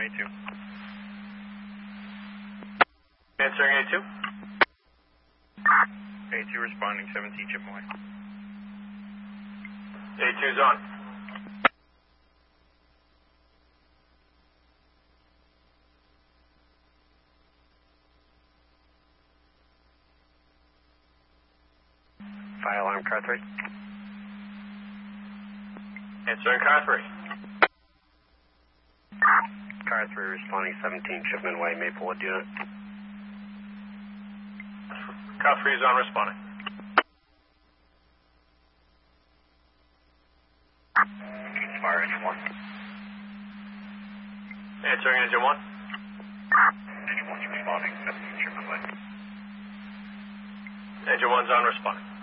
A2. Answering A2. A2 responding, 17 Chipaway. A2's on. Fire alarm, car 3. Answering car 3. Car 3 responding, 17 Shipman Way, Maplewood unit. Car 3 is on, responding. Fire engine 1. Answering engine 1. Engine 1 responding, 17 Shipman Way. Engine 1's on, responding.